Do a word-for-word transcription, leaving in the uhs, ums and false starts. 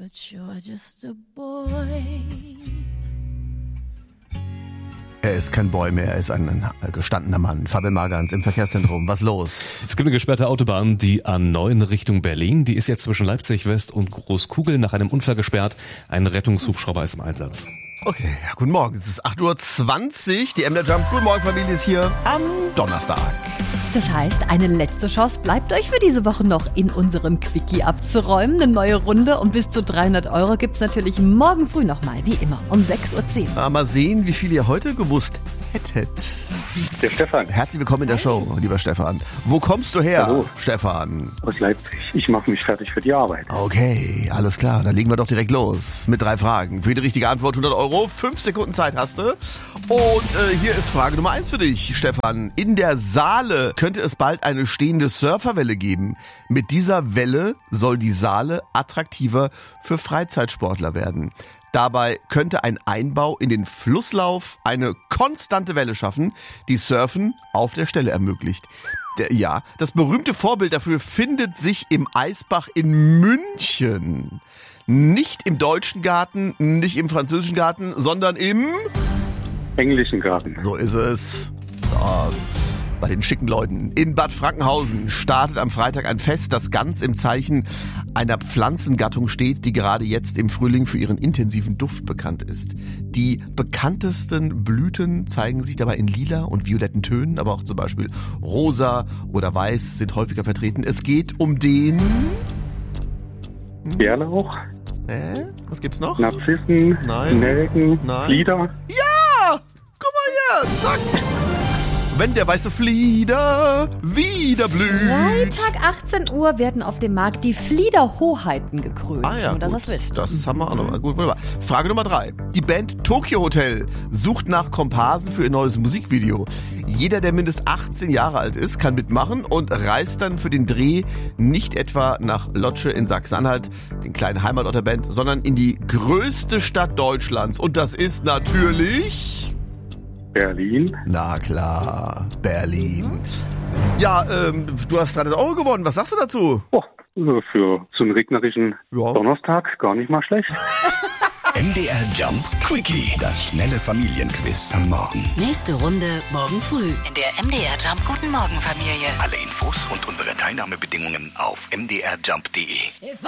but you're just a boy. Er ist kein Boy mehr, er ist ein gestandener Mann. Fabian Margans im Verkehrszentrum. Was los? Es gibt eine gesperrte Autobahn, die A neun Richtung Berlin. Die ist jetzt zwischen Leipzig West und Großkugel nach einem Unfall gesperrt. Ein Rettungshubschrauber ist im Einsatz. Okay, ja, guten Morgen. Es ist acht Uhr zwanzig. Die M D R Jump Guten Morgen Familie ist hier am Donnerstag. Das heißt, eine letzte Chance bleibt euch für diese Woche noch in unserem Quickie abzuräumen. Eine neue Runde um bis zu dreihundert Euro gibt's natürlich morgen früh nochmal, wie immer, um sechs Uhr zehn. Ah, mal sehen, wie viel ihr heute gewusst hättet. Der Stefan. Herzlich willkommen in der Show, lieber Stefan. Wo kommst du her, Hallo. Stefan? Aus Leipzig. Ich mache mich fertig für die Arbeit. Okay, alles klar. Dann legen wir doch direkt los mit drei Fragen. Für die richtige Antwort hundert Euro. Fünf Sekunden Zeit hast du. Und äh, hier ist Frage Nummer eins für dich, Stefan. In der Saale könnte es bald eine stehende Surferwelle geben. Mit dieser Welle soll die Saale attraktiver für Freizeitsportler werden. Dabei könnte ein Einbau in den Flusslauf eine konstante Welle schaffen, die Surfen auf der Stelle ermöglicht. Der, ja, das berühmte Vorbild dafür findet sich im Eisbach in München. Nicht im deutschen Garten, nicht im französischen Garten, sondern im englischen Garten. So ist es. So. Bei den schicken Leuten. In Bad Frankenhausen startet am Freitag ein Fest, das ganz im Zeichen einer Pflanzengattung steht, die gerade jetzt im Frühling für ihren intensiven Duft bekannt ist. Die bekanntesten Blüten zeigen sich dabei in lila und violetten Tönen, aber auch zum Beispiel rosa oder weiß sind häufiger vertreten. Es geht um den Bärlauch. Äh, was gibt's noch? Narzissen, Nein. Nelken, Nein. Flieder. Ja! Guck mal her, zack! Wenn der weiße Flieder wieder blüht. Freitag achtzehn Uhr werden auf dem Markt die Fliederhoheiten gekrönt. Ah ja, nur, dass gut. ihr es wisst. Das haben wir auch noch mal. Gut, wunderbar. Frage Nummer drei. Die Band Tokyo Hotel sucht nach Komparsen für ihr neues Musikvideo. Jeder, der mindestens achtzehn Jahre alt ist, kann mitmachen und reist dann für den Dreh nicht etwa nach Lotsche in Sachsen-Anhalt, den kleinen Heimatort der Band, sondern in die größte Stadt Deutschlands. Und das ist natürlich Berlin. Na klar, Berlin. Ja, ähm, du hast dreihundert Euro gewonnen. Was sagst du dazu? Oh, für so einen regnerischen Ja. Donnerstag gar nicht mal schlecht. M D R Jump Quickie, das schnelle Familienquiz am Morgen. Nächste Runde morgen früh in der M D R Jump Guten Morgen Familie. Alle Infos und unsere Teilnahmebedingungen auf m d r jump punkt d e.